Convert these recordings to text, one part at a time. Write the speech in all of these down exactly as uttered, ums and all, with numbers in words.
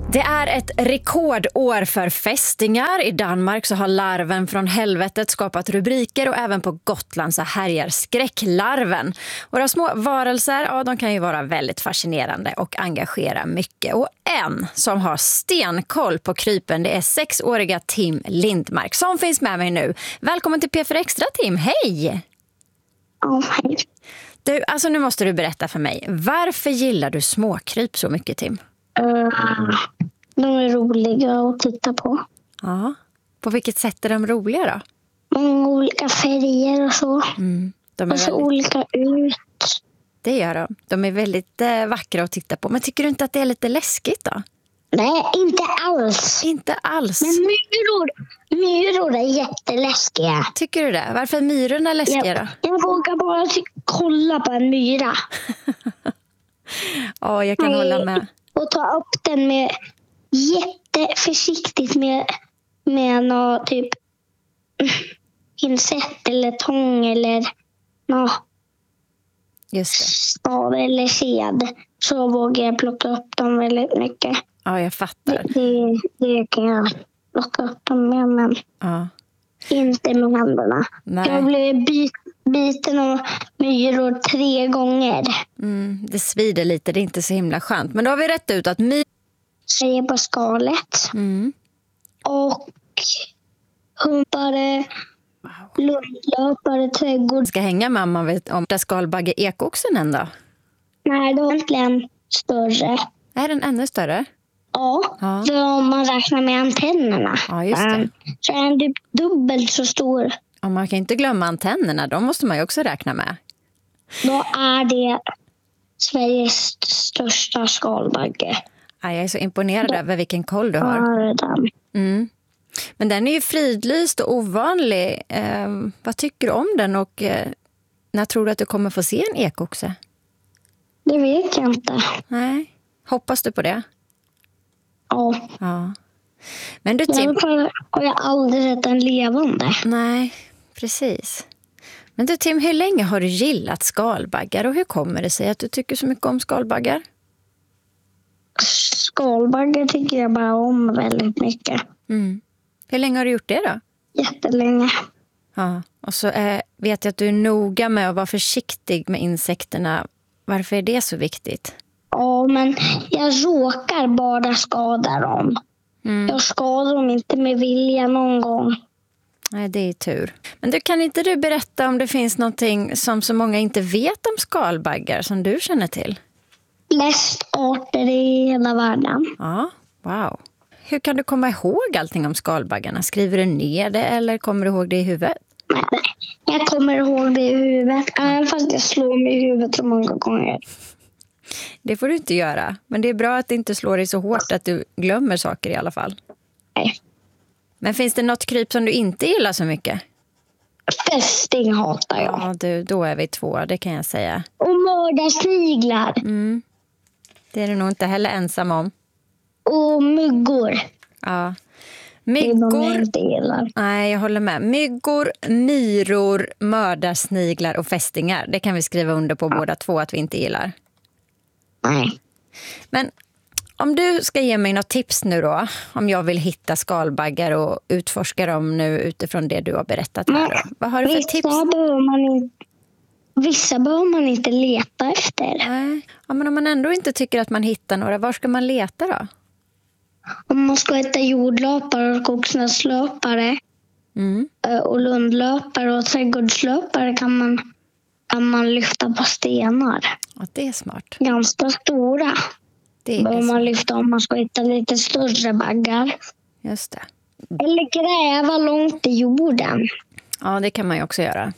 Det är ett rekordår för fästingar. I Danmark så har larven från helvetet skapat rubriker och även på Gotland så härjar skräcklarven. Våra små varelser, ja, de kan ju vara väldigt fascinerande och engagera mycket. Och en som har stenkoll på krypen, det är sexåriga Tim Lindmark som finns med mig nu. Välkommen till P fyra Extra, Tim. Hej! Ja, hej. Du, alltså nu måste du berätta för mig. Varför gillar du småkryp så mycket, Tim? Uh, de är roliga att titta på. Ja. På vilket sätt är de roliga då? Många olika färger och så. Mm. De är och så väldigt... olika ut. Det gör de. De är väldigt eh, vackra att titta på. Men tycker du inte att det är lite läskigt då? Nej, inte alls. Inte alls. Men myror, myror är jätteläskiga. Tycker du det? Varför är myrorna läskiga då? Jag, jag vågar bara ty- kolla på en myra. Ja, jag kan Nej. hålla med. Och ta upp den med jätteförsiktigt med, med något typ pincett eller tång eller något Just det. stav eller sked. Så vågar jag plocka upp dem väldigt mycket. Ja, jag fattar. Det, det kan jag plocka upp dem med, men Ja. inte med händerna. Nej. Jag blev bit, biten av myror tre gånger. Mm, det svider lite, det är inte så himla skönt. Men då har vi rätt ut att my... Tjejer på skalet. Mm. Och humpare, lundlöpare, trädgård. Ska hänga mamma vet, om där skalbagge ekoxen ändå. Nej, då är egentligen större. Är den ännu större? Ja, Ja. för om man räknar med antennerna. Ja, just det. Så är den typ dubbelt så stor. Och man kan inte glömma antennerna, de måste man ju också räkna med. Då är det Sveriges största skalbagge. Ja, jag är så imponerad över vilken koll du har. Har den. Mm. Men den är ju fridlyst och ovanlig. Eh, vad tycker du om den och eh, när tror du att du kommer få se en ekoxe? Det vet jag inte. Nej. Hoppas du på det? Ja. Ja. Men du I Tim... alla fall har jag aldrig sett en levande. Nej, precis. Men du Tim, hur länge har du gillat skalbaggar och hur kommer det sig att du tycker så mycket om skalbaggar? Skalbaggar tycker jag bara om väldigt mycket. Mm. Hur länge har du gjort det då? Jättelänge. Ja, och så eh, vet jag att du är noga med att vara försiktig med insekterna. Varför är det så viktigt? Ja, men jag råkar bara skada dem. Mm. Jag skadar dem inte med vilja någon gång. Nej, det är tur. Men du, kan inte du berätta om det finns någonting som så många inte vet om skalbaggar som du känner till? Flest arter i hela världen. Ja, wow. Hur kan du komma ihåg allting om skalbaggarna? Skriver du ner det eller kommer du ihåg det i huvudet? Nej, nej. Jag kommer ihåg det i huvudet. Även fast jag slår mig i huvudet så många gånger. Det får du inte göra. Men det är bra att det inte slår dig så hårt att du glömmer saker i alla fall. Nej. Men finns det något kryp som du inte gillar så mycket? Fästing hatar jag. Ja, du, då är vi två, det kan jag säga. Och mördarsniglar. Mm. Det är du nog inte heller ensam om. Och myggor. Ja. Det är de jag Myggor. inte gillar. Nej, jag håller med. Myggor, myror, mördarsniglar och fästingar. Det kan vi skriva under på båda två att vi inte gillar. Nej. Men om du ska ge mig något tips nu då, om jag vill hitta skalbaggar och utforska dem nu utifrån det du har berättat här då. Vad har du för Vissa tips? behöver man inte, vissa behöver man inte leta efter. Nej. Ja, men om man ändå inte tycker att man hittar några, var ska man leta då? Om man ska hitta jordlöpare och skogsnäslöpare Mm. och lundlöpare och trädgårdslöpare kan man, kan man lyfta på stenar. Ja, det är smart. Ganska stora. Det är Behöver man smart. lyfta om man ska hitta lite större baggar. Just det. Eller gräva långt i jorden. Ja, det kan man ju också göra.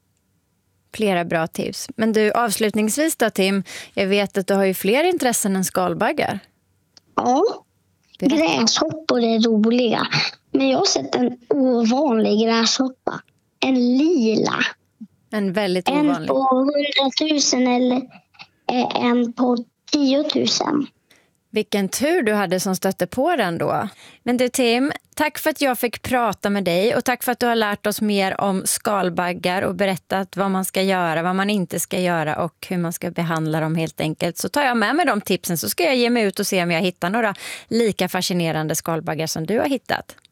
Flera bra tips. Men du, avslutningsvis då Tim, jag vet att du har ju fler intressen än skalbaggar. Ja, Berätta. gräshoppor är roliga. Men jag har sett en ovanlig gräshoppa. En lila. En väldigt En ovanlig. på hundratusen eller eh, en på tiotusen. Vilken tur du hade som stötte på den då. Men du Tim, tack för att jag fick prata med dig och tack för att du har lärt oss mer om skalbaggar och berättat vad man ska göra, vad man inte ska göra och hur man ska behandla dem helt enkelt. Så tar jag med mig de tipsen så ska jag ge mig ut och se om jag hittar några lika fascinerande skalbaggar som du har hittat.